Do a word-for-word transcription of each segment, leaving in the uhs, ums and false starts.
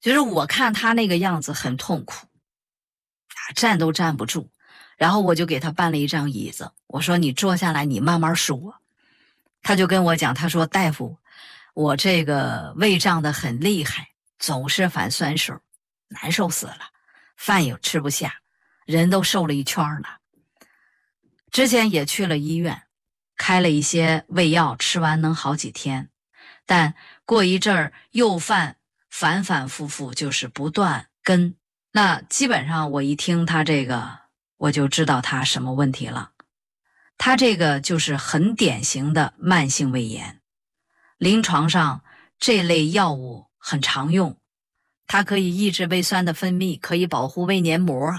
就是我看他那个样子很痛苦啊，站都站不住。然后我就给他搬了一张椅子，我说你坐下来，你慢慢说。他就跟我讲，他说大夫，我这个胃胀得很厉害，总是反酸水，难受死了，饭也吃不下，人都瘦了一圈了。之前也去了医院，开了一些胃药，吃完能好几天，但过一阵儿又犯，反反复复，就是不断跟。那基本上我一听他这个，我就知道他什么问题了。他这个就是很典型的慢性胃炎，临床上这类药物很常用，它可以抑制胃酸的分泌，可以保护胃黏膜。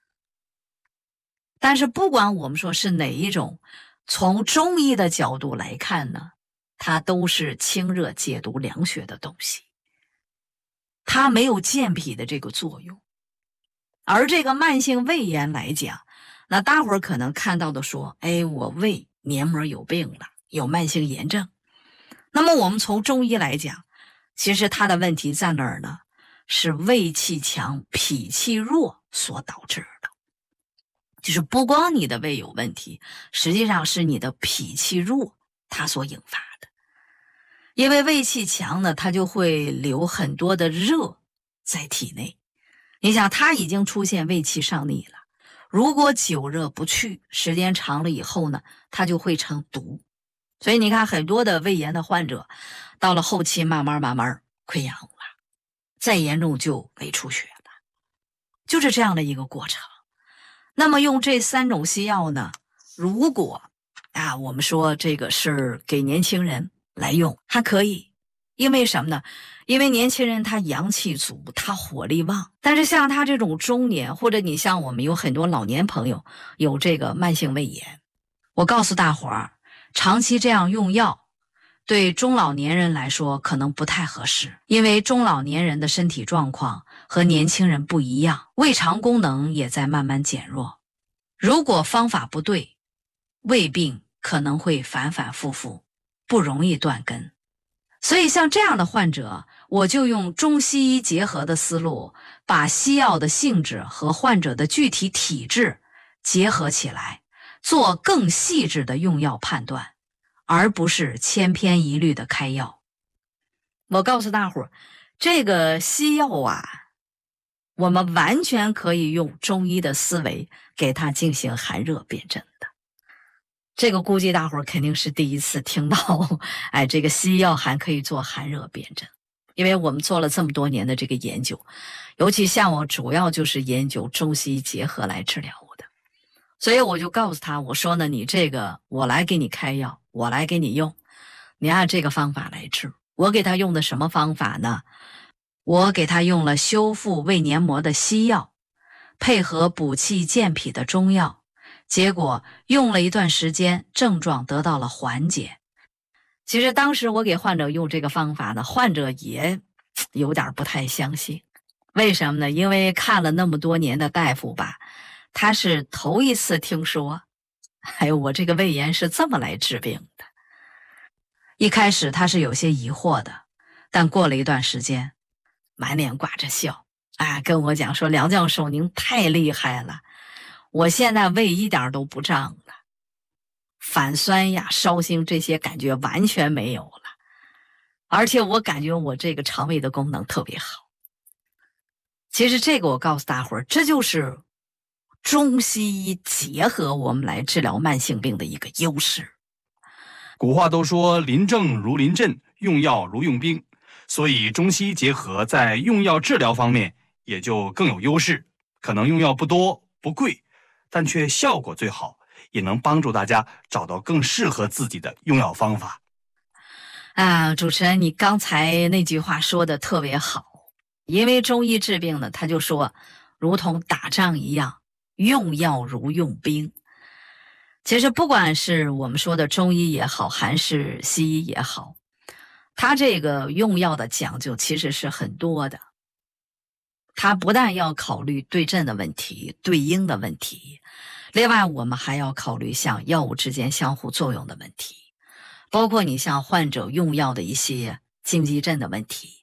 但是不管我们说是哪一种，从中医的角度来看呢，它都是清热解毒凉血的东西，它没有健脾的这个作用。而这个慢性胃炎来讲，那大伙儿可能看到的说，哎，我胃黏膜有病了，有慢性炎症。那么我们从中医来讲，其实它的问题在哪儿呢？是胃气强、脾气弱所导致的。就是不光你的胃有问题，实际上是你的脾气弱它所引发的。因为胃气强呢，它就会留很多的热在体内。你想，它已经出现胃气上逆了，如果久热不去，时间长了以后呢，它就会成毒。所以你看，很多的胃炎的患者到了后期慢慢慢慢溃疡了，再严重就胃出血了，就是这样的一个过程。那么用这三种西药呢，如果啊我们说这个是给年轻人来用还可以，因为什么呢？因为年轻人他阳气足，他火力旺。但是像他这种中年，或者你像我们有很多老年朋友有这个慢性胃炎，我告诉大伙儿，长期这样用药对中老年人来说可能不太合适，因为中老年人的身体状况和年轻人不一样，胃肠功能也在慢慢减弱。如果方法不对，胃病可能会反反复复，不容易断根。所以像这样的患者，我就用中西医结合的思路，把西药的性质和患者的具体体质结合起来，做更细致的用药判断，而不是千篇一律的开药。我告诉大伙儿，这个西药啊，我们完全可以用中医的思维给它进行寒热辨证的。这个估计大伙儿肯定是第一次听到，哎，这个西药还可以做寒热辨证。因为我们做了这么多年的这个研究，尤其像我主要就是研究中西医结合来治疗的，所以我就告诉他，我说呢，你这个我来给你开药，我来给你用，你按这个方法来治。我给他用的什么方法呢？我给他用了修复胃黏膜的西药，配合补气健脾的中药。结果用了一段时间，症状得到了缓解。其实当时我给患者用这个方法呢，患者也有点不太相信。为什么呢？因为看了那么多年的大夫吧，他是头一次听说，还有我这个胃炎是这么来治病的。一开始他是有些疑惑的，但过了一段时间，满脸挂着笑，啊，跟我讲说，梁教授您太厉害了，我现在胃一点都不胀了，反酸呀、烧心这些感觉完全没有了，而且我感觉我这个肠胃的功能特别好。其实这个我告诉大伙儿，这就是中西医结合我们来治疗慢性病的一个优势。 古话都说临症如临阵，用药如用兵，所以中西医结合在用药治疗方面也就更有优势。可能用药不多不贵，但却效果最好，也能帮助大家找到更适合自己的用药方法。 啊，主持人，你刚才那句话说的特别好，因为中医治病呢，他就说如同打仗一样，用药如用兵。其实不管是我们说的中医也好，还是西医也好，它这个用药的讲究其实是很多的。它不但要考虑对症的问题、对应的问题，另外我们还要考虑像药物之间相互作用的问题，包括你像患者用药的一些禁忌症的问题，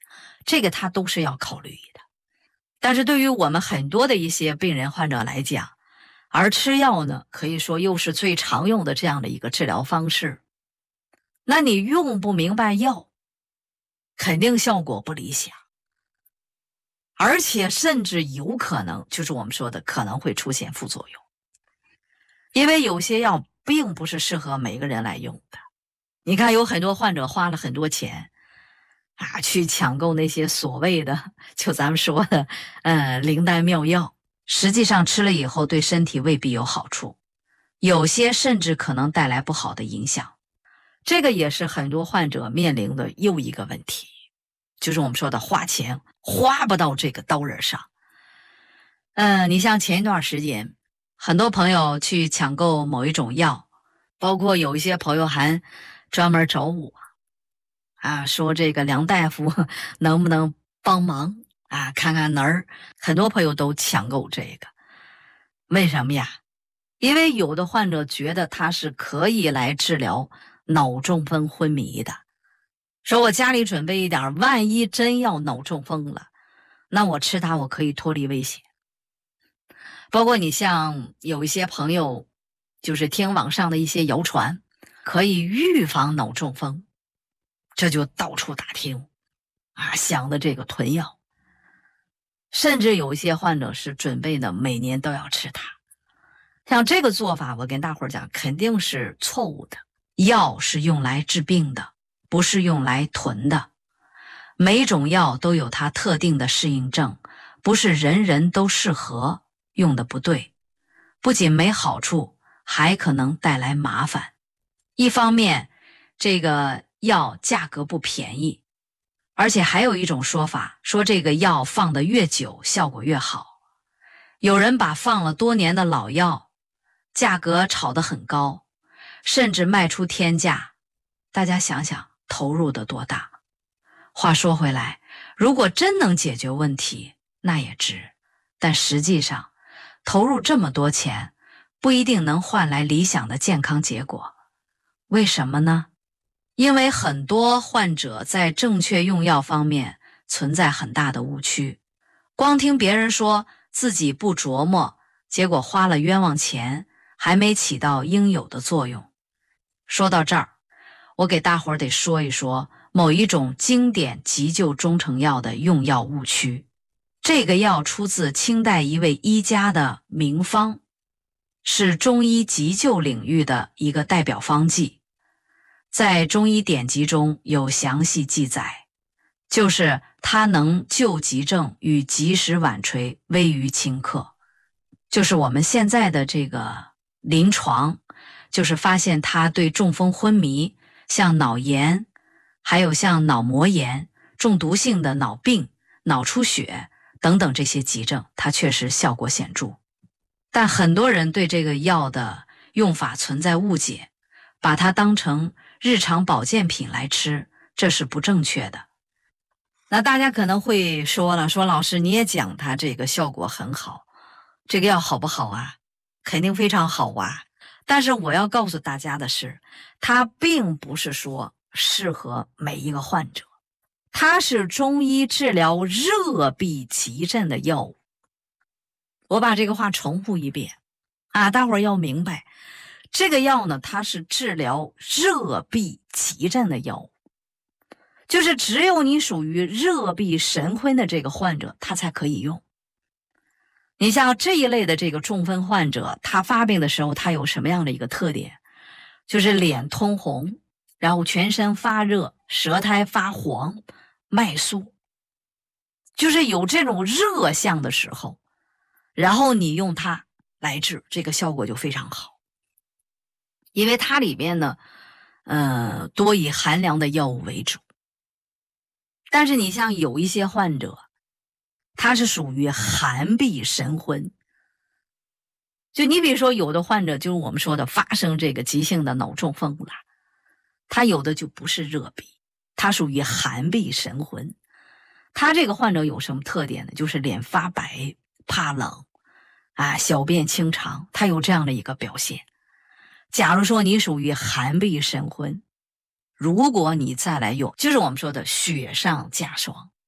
这个他都是要考虑的。但是对于我们很多的一些病人患者来讲，而吃药呢，可以说又是最常用的这样的一个治疗方式。那你用不明白药，肯定效果不理想，而且甚至有可能就是我们说的可能会出现副作用。因为有些药并不是适合每个人来用的。你看有很多患者花了很多钱啊，去抢购那些所谓的就咱们说的呃灵丹妙药，实际上吃了以后对身体未必有好处，有些甚至可能带来不好的影响。这个也是很多患者面临的又一个问题，就是我们说的花钱花不到这个刀刃上。嗯，你像前一段时间很多朋友去抢购某一种药，包括有一些朋友还专门找我啊，说这个梁大夫能不能帮忙啊，看看哪儿。很多朋友都抢购这个，为什么呀？因为有的患者觉得它是可以来治疗脑中风昏迷的，说我家里准备一点，万一真要脑中风了，那我吃它我可以脱离危险。包括你像有一些朋友就是听网上的一些谣传，可以预防脑中风，这就到处打听啊，想的这个囤药，甚至有一些患者是准备的每年都要吃它。像这个做法，我跟大伙儿讲肯定是错误的。药是用来治病的，不是用来囤的。每种药都有它特定的适应症，不是人人都适合，用的不对，不仅没好处，还可能带来麻烦。一方面，这个药价格不便宜，而且还有一种说法，说这个药放得越久，效果越好。有人把放了多年的老药，价格炒得很高，甚至卖出天价。大家想想，投入的多大？话说回来，如果真能解决问题，那也值。但实际上，投入这么多钱，不一定能换来理想的健康结果。为什么呢？因为很多患者在正确用药方面存在很大的误区，光听别人说自己不琢磨，结果花了冤枉钱，还没起到应有的作用。说到这儿，我给大伙儿得说一说某一种经典急救中成药的用药误区。这个药出自清代一位医家的名方，是中医急救领域的一个代表方剂，在中医典籍中有详细记载，就是它能救急症与及时晚垂，危于顷刻。就是我们现在的这个临床，就是发现它对中风昏迷，像脑炎，还有像脑膜炎、中毒性的脑病、脑出血等等这些急症，它确实效果显著。但很多人对这个药的用法存在误解，把它当成日常保健品来吃，这是不正确的。那大家可能会说了，说老师你也讲它这个效果很好，这个药好不好啊？肯定非常好啊。但是我要告诉大家的是，它并不是说适合每一个患者，它是中医治疗热痹急症的药物。我把这个话重复一遍啊，大伙儿要明白，这个药呢，它是治疗热痹急症的药物，就是只有你属于热痹神昏的这个患者，他才可以用。你像这一类的这个中风患者，他发病的时候，他有什么样的一个特点？就是脸通红，然后全身发热，舌苔发黄，脉肃，就是有这种热象的时候，然后你用它来治，这个效果就非常好。因为它里面呢，呃，多以寒凉的药物为主。但是你像有一些患者，他是属于寒痹神昏。就你比如说有的患者，就是我们说的发生这个急性的脑中风了，他有的就不是热痹，他属于寒痹神昏。他这个患者有什么特点呢？就是脸发白，怕冷啊，小便清长，他有这样的一个表现。假如说你属于寒痹神昏，如果你再来用，就是我们说的雪上加霜，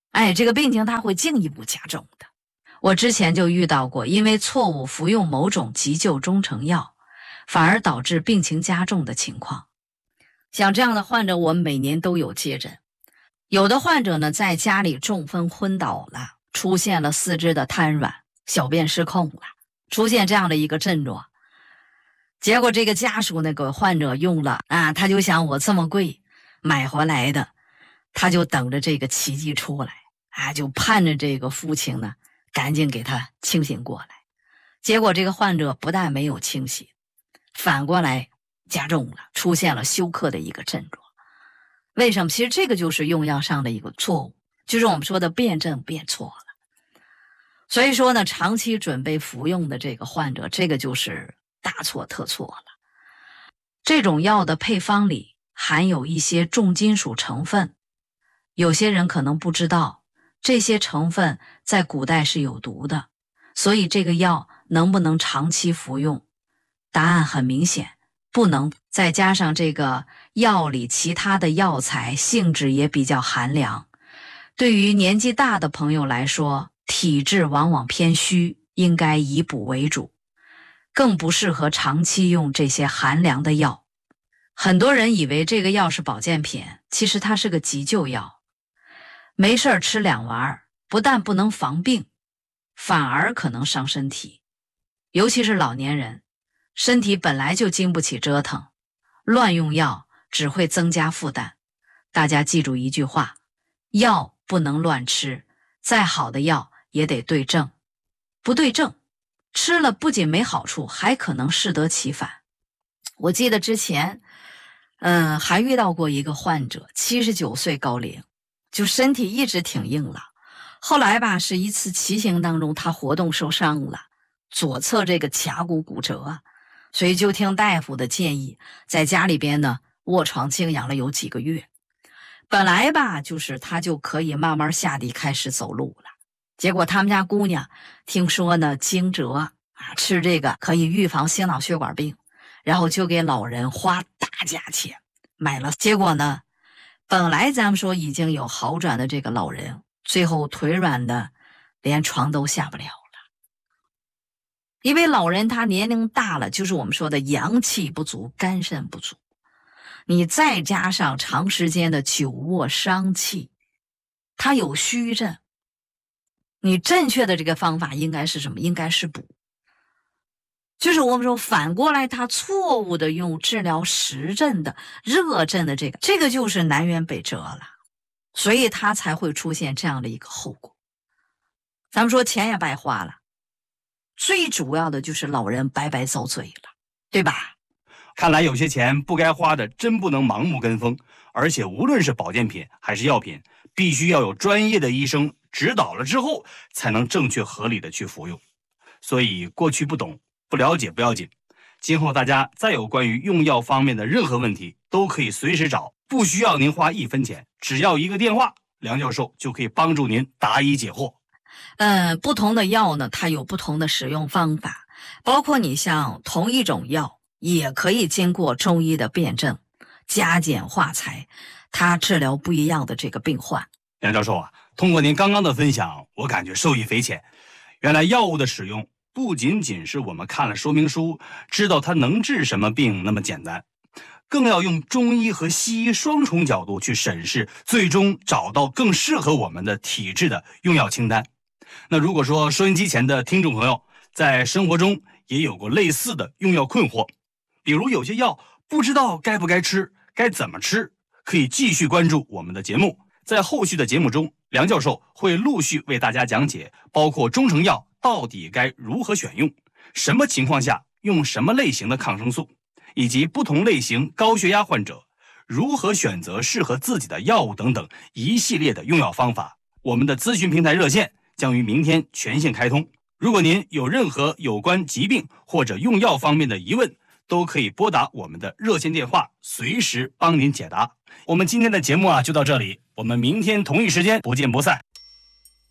哎，这个病情它会进一步加重的。我之前就遇到过，因为错误服用某种急救中成药，反而导致病情加重的情况。像这样的患者，我们每年都有接诊。有的患者呢，在家里中风昏倒了，出现了四肢的瘫软、小便失控了，出现这样的一个症状。结果这个家属那个患者用了啊，他就想我这么贵买回来的，他就等着这个奇迹出来啊，就盼着这个父亲呢赶紧给他清醒过来。结果这个患者不但没有清醒，反过来加重了，出现了休克的一个症状。为什么？其实这个就是用药上的一个错误，就是我们说的辩证辩错了。所以说呢，长期准备服用的这个患者，这个就是大错特错了。这种药的配方里含有一些重金属成分，有些人可能不知道，这些成分在古代是有毒的，所以这个药能不能长期服用？答案很明显，不能。再加上这个药里其他的药材性质也比较寒凉，对于年纪大的朋友来说，体质往往偏虚，应该以补为主，更不适合长期用这些寒凉的药。很多人以为这个药是保健品，其实它是个急救药。没事儿吃两丸，不但不能防病，反而可能伤身体。尤其是老年人，身体本来就经不起折腾，乱用药只会增加负担。大家记住一句话，药不能乱吃，再好的药也得对症。不对症，吃了不仅没好处，还可能适得其反。我记得之前嗯、呃，还遇到过一个患者，七十九岁高龄，就身体一直挺硬朗。后来吧，是一次骑行当中，他活动受伤了，左侧这个髂骨骨折，所以就听大夫的建议，在家里边呢卧床静养了有几个月。本来吧，就是他就可以慢慢下地开始走路了。结果他们家姑娘听说呢惊蛰啊，吃这个可以预防心脑血管病，然后就给老人花大价钱买了。结果呢，本来咱们说已经有好转的这个老人，最后腿软的连床都下不了了。因为老人他年龄大了，就是我们说的阳气不足，肝肾不足，你再加上长时间的久卧伤气，他有虚症。你正确的这个方法应该是什么？应该是补。就是我们说反过来，他错误的用治疗实症的热症的这个，这个就是南辕北辙了，所以他才会出现这样的一个后果。咱们说钱也白花了，最主要的就是老人白白遭罪了，对吧？ 看来有些钱不该花的真不能盲目跟风，而且无论是保健品还是药品，必须要有专业的医生指导了之后，才能正确合理的去服用。所以过去不懂不了解不要紧，今后大家再有关于用药方面的任何问题，都可以随时找，不需要您花一分钱，只要一个电话，梁教授就可以帮助您答疑解惑。 呃，不同的药呢，它有不同的使用方法，包括你像同一种药，也可以经过中医的辩证，加减化裁，它治疗不一样的这个病患。 梁教授啊，通过您刚刚的分享，我感觉受益匪浅。原来药物的使用不仅仅是我们看了说明书知道它能治什么病那么简单，更要用中医和西医双重角度去审视，最终找到更适合我们的体质的用药清单。那如果说收音机前的听众朋友在生活中也有过类似的用药困惑，比如有些药不知道该不该吃，该怎么吃，可以继续关注我们的节目。在后续的节目中，梁教授会陆续为大家讲解，包括中成药到底该如何选用，什么情况下用什么类型的抗生素，以及不同类型高血压患者如何选择适合自己的药物等等一系列的用药方法。我们的咨询平台热线将于明天全线开通，如果您有任何有关疾病或者用药方面的疑问，都可以拨打我们的热线电话，随时帮您解答。我们今天的节目啊就到这里，我们明天同一时间不见不散。